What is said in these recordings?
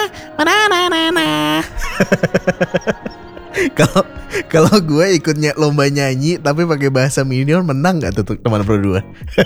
Kalau kalau gue ikutnya lomba nyanyi tapi pakai bahasa Minion, menang nggak tuh teman pro 2?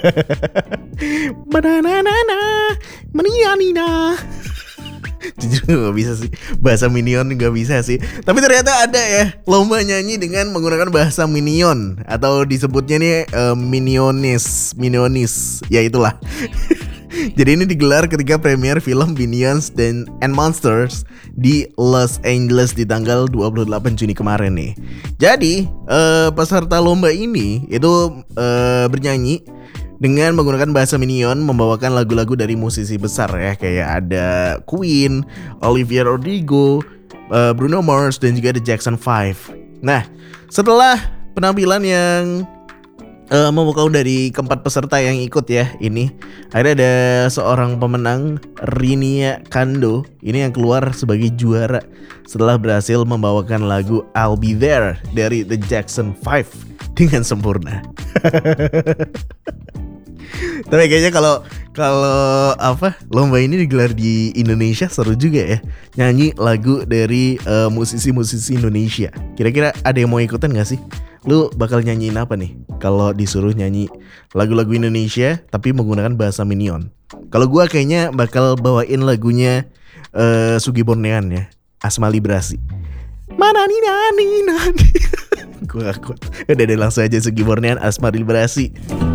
Banana, Nina. Jujur gak bisa sih, bahasa Minion gak bisa sih. Tapi ternyata ada ya lomba nyanyi dengan menggunakan bahasa Minion, atau disebutnya nih Minionis, ya itulah. Jadi ini digelar ketika premier film Minions and Monsters di Los Angeles di tanggal 28 Juni kemarin nih. Jadi peserta lomba ini itu bernyanyi dengan menggunakan bahasa Minion, membawakan lagu-lagu dari musisi besar ya, kayak ada Queen, Olivia Rodrigo, Bruno Mars, dan juga The Jackson 5. Nah, setelah penampilan yang memukau dari keempat peserta yang ikut ya, ini ada seorang pemenang, Rinia Kando, ini yang keluar sebagai juara setelah berhasil membawakan lagu I'll Be There dari The Jackson 5 dengan sempurna. Tapi kayaknya kalau lomba ini digelar di Indonesia seru juga ya, nyanyi lagu dari musisi-musisi Indonesia. Kira-kira ada yang mau ikutan gak sih? Lu bakal nyanyiin apa nih kalau disuruh nyanyi lagu-lagu Indonesia tapi menggunakan bahasa Minion? Kalau gua kayaknya bakal bawain lagunya Sugi Bornean ya, Asma Librasi. Mana Nina. Gua gak kuat. Udah langsung aja Sugi Bornean, Asma Librasi.